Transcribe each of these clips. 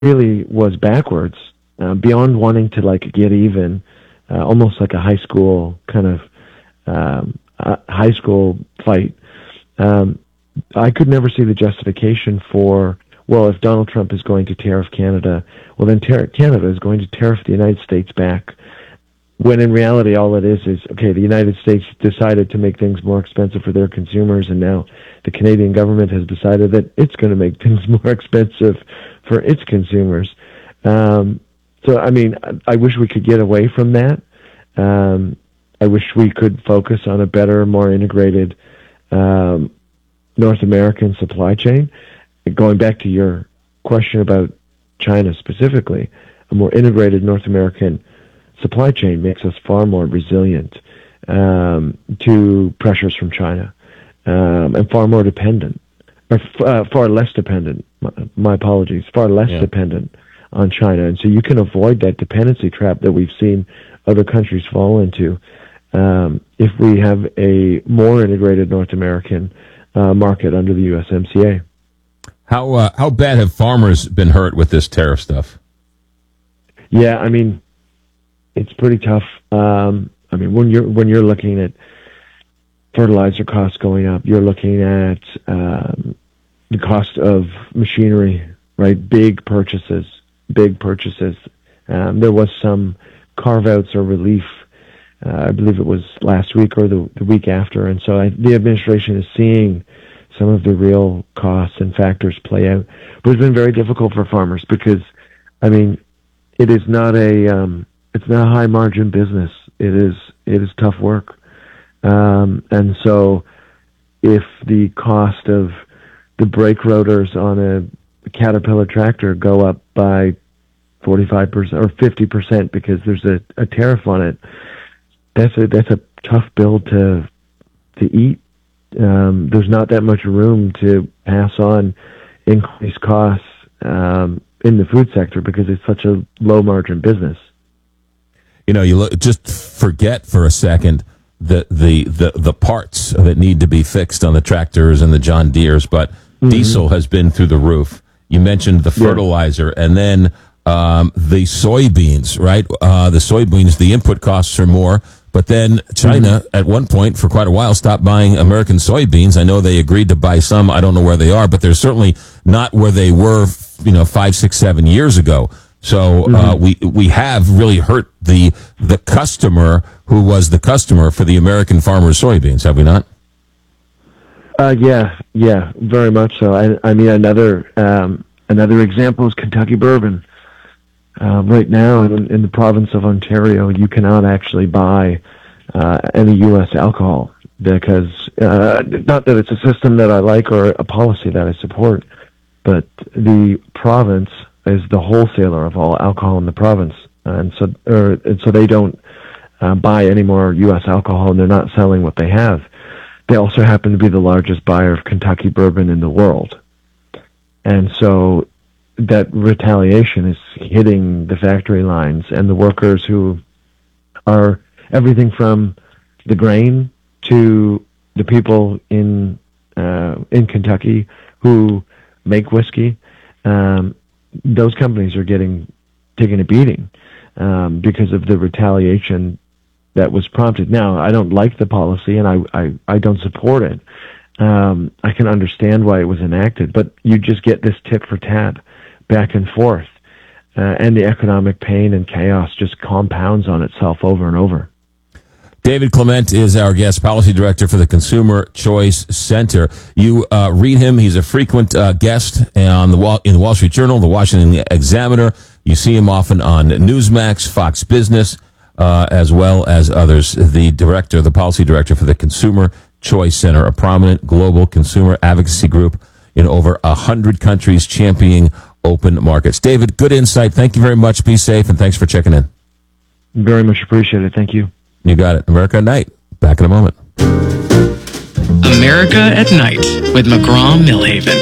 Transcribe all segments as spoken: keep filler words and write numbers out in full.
really was backwards, uh, beyond wanting to like get even, uh, almost like a high school kind of um, uh, high school fight. Um, I could never see the justification for, well, if Donald Trump is going to tariff Canada, well, then tar- Canada is going to tariff the United States back. When in reality, all it is is, okay, the United States decided to make things more expensive for their consumers, and now the Canadian government has decided that it's going to make things more expensive for its consumers. Um, so, I mean, I, I wish we could get away from that. Um, I wish we could focus on a better, more integrated um, North American supply chain. Going back to your question about China specifically, a more integrated North American supply chain makes us far more resilient um, to pressures from China, um, and far more dependent, or f- uh, far less dependent, my, my apologies, far less yeah. dependent on China. And so you can avoid that dependency trap that we've seen other countries fall into um, if we have a more integrated North American uh, market under the U S M C A. How, uh, how bad have farmers been hurt with this tariff stuff? Yeah, I mean, it's pretty tough. Um, I mean, when you're when you're looking at fertilizer costs going up, you're looking at um, the cost of machinery, right? Big purchases, big purchases. Um, there was some carve-outs or relief. Uh, I believe it was last week or the, the week after, and so I, the administration is seeing some of the real costs and factors play out. But it's been very difficult for farmers because, I mean, it is not a um, it's not a high margin business. It is it is tough work, um, and so if the cost of the brake rotors on a Caterpillar tractor go up by forty-five percent or fifty percent because there's a, a tariff on it, that's a that's a tough bill to to eat. Um, there's not that much room to pass on increased costs um, in the food sector because it's such a low margin business. You know, you look, just forget for a second the, the, the, the parts that need to be fixed on the tractors and the John Deeres, but mm-hmm. diesel has been through the roof. You mentioned the fertilizer, yeah. and then um, the soybeans, right? Uh, the soybeans, the input costs are more, but then China, mm-hmm. at one point, for quite a while, stopped buying American soybeans. I know they agreed to buy some. I don't know where they are, but they're certainly not where they were, you know, five, six, seven years ago. So uh, mm-hmm. we we have really hurt the the customer who was the customer for the American farmers' soybeans, have we not? Uh, yeah, yeah, very much so. I, I mean, another um, another example is Kentucky bourbon. Uh, right now, in, in the province of Ontario, you cannot actually buy uh, any U S alcohol because uh, not that it's a system that I like or a policy that I support, but the province is the wholesaler of all alcohol in the province, and so or, and so they don't uh, buy any more U S alcohol, and they're not selling what they have. They also happen to be the largest buyer of Kentucky bourbon in the world, and so that retaliation is hitting the factory lines and the workers who are everything from the grain to the people in uh, in Kentucky who make whiskey. Um, those companies are getting taken a beating um, because of the retaliation that was prompted. Now, I don't like the policy, and I, I, I don't support it. Um, I can understand why it was enacted, but you just get this tit for tat back and forth, uh, and the economic pain and chaos just compounds on itself over and over. David Clement is our guest, policy director for the Consumer Choice Center. You uh, read him; he's a frequent uh, guest on the Wall, in the Wall Street Journal, the Washington Examiner. You see him often on Newsmax, Fox Business, uh, as well as others. The director, the policy director for the Consumer Choice Center, a prominent global consumer advocacy group in over a hundred countries, championing open markets. David, good insight. Thank you very much. Be safe, and thanks for checking in. Very much appreciated. Thank you. You got it. America at Night. Back in a moment. America at Night with McGraw-Millhaven.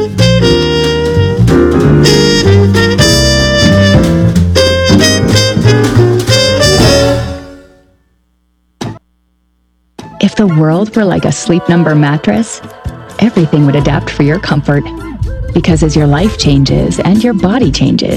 If the world were like a Sleep Number mattress, everything would adapt for your comfort. Because as your life changes and your body changes,